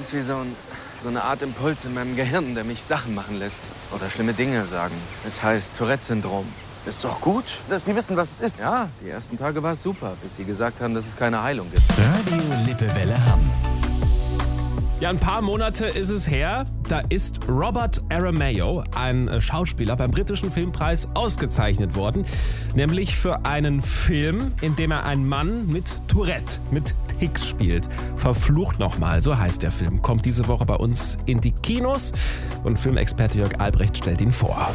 ist wie so eine Art Impuls in meinem Gehirn, der mich Sachen machen lässt. Oder schlimme Dinge sagen. Es heißt Tourette-Syndrom. Ist doch gut, dass Sie wissen, was es ist. Ja, die ersten Tage war es super, bis Sie gesagt haben, dass es keine Heilung gibt. Radio Lippewelle Hamm. Ja, ein paar Monate ist es her, da ist Robert Aramayo, ein Schauspieler, beim britischen Filmpreis ausgezeichnet worden. Nämlich für einen Film, in dem er einen Mann mit Tourette, mit Tics spielt. Verflucht nochmal, so heißt der Film. Kommt diese Woche bei uns in die Kinos und Filmexperte Jörg Albrecht stellt ihn vor.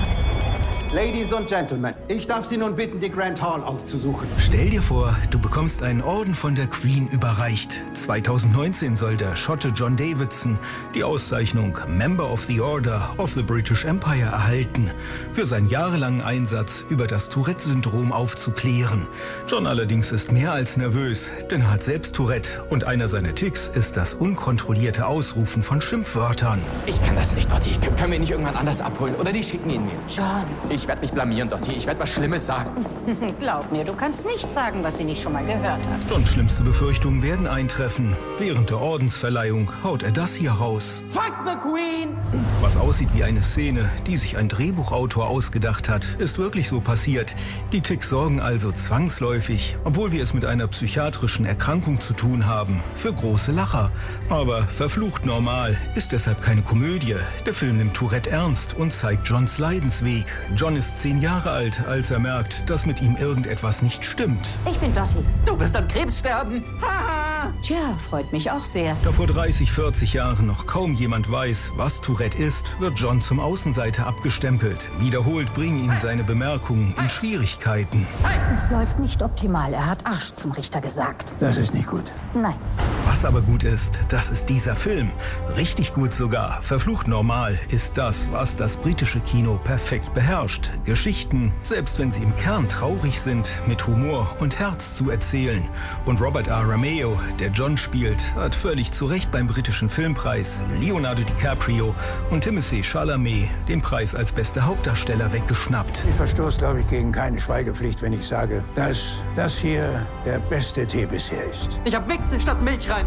Ladies und Gentlemen, ich darf Sie nun bitten, die Grand Hall aufzusuchen. Stell dir vor, du bekommst einen Orden von der Queen überreicht. 2019 soll der Schotte John Davidson die Auszeichnung Member of the Order of the British Empire erhalten, für seinen jahrelangen Einsatz über das Tourette-Syndrom aufzuklären. John allerdings ist mehr als nervös, denn er hat selbst Tourette und einer seiner Tics ist das unkontrollierte Ausrufen von Schimpfwörtern. Ich kann das nicht, Dotti. Können wir ihn nicht irgendwann anders abholen? Oder die schicken ihn mir? John. Ich werde mich blamieren, Dotti. Ich werde was Schlimmes sagen. Glaub mir, du kannst nicht sagen, was sie nicht schon mal gehört hat. Johns schlimmste Befürchtungen werden eintreffen. Während der Ordensverleihung haut er das hier raus. Fuck the Queen! Was aussieht wie eine Szene, die sich ein Drehbuchautor ausgedacht hat, ist wirklich so passiert. Die Tics sorgen also zwangsläufig, obwohl wir es mit einer psychiatrischen Erkrankung zu tun haben, für große Lacher. Aber verflucht normal ist deshalb keine Komödie. Der Film nimmt Tourette ernst und zeigt Johns Leidensweg. John ist 10 Jahre alt, als er merkt, dass mit ihm irgendetwas nicht stimmt. Ich bin Dottie. Du wirst an Krebs sterben. Tja, freut mich auch sehr. Da vor 30, 40 Jahren noch kaum jemand weiß, was Tourette ist, wird John zum Außenseiter abgestempelt. Wiederholt bringen ihn seine Bemerkungen in Schwierigkeiten. Es läuft nicht optimal. Er hat Arsch zum Richter gesagt. Das ist nicht gut. Nein. Was aber gut ist, das ist dieser Film. Richtig gut sogar. Verflucht normal ist das, was das britische Kino perfekt beherrscht. Geschichten, selbst wenn sie im Kern traurig sind, mit Humor und Herz zu erzählen. Und Robert Aramayo, der John spielt, hat völlig zu Recht beim britischen Filmpreis Leonardo DiCaprio und Timothée Chalamet den Preis als bester Hauptdarsteller weggeschnappt. Ich verstoße, glaube ich, gegen keine Schweigepflicht, wenn ich sage, dass das hier der beste Tee bisher ist. Ich hab Wichse statt Milch rein.